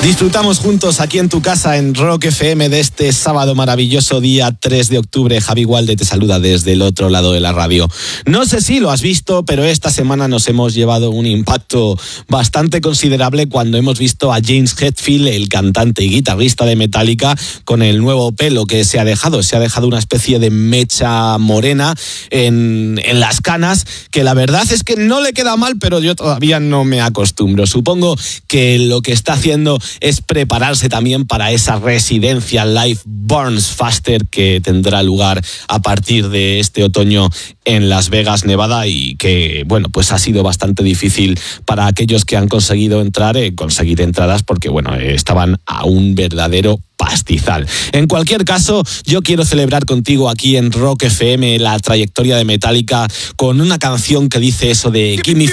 Disfrutamos juntos aquí en tu casa en Rock FM de este sábado maravilloso día 3 de octubre. Javi Walde te saluda desde el otro lado de la radio. No sé si lo has visto, pero esta semana nos hemos llevado un impacto bastante considerable cuando hemos visto a James Hetfield, el cantante y guitarrista de Metallica, con el nuevo pelo que se ha dejado. Se ha dejado una especie de mecha morena en las canas, que la verdad es que no le queda mal, pero yo todavía no me acostumbro. Supongo que lo que está haciendo es prepararse también para esa residencia Life Burns Faster que tendrá lugar a partir de este otoño en Las Vegas, Nevada, y que, bueno, pues ha sido bastante difícil para aquellos que han conseguido conseguir entradas porque, bueno, estaban a un verdadero pastizal. En cualquier caso, yo quiero celebrar contigo aquí en Rock FM la trayectoria de Metallica con una canción que dice eso de Give me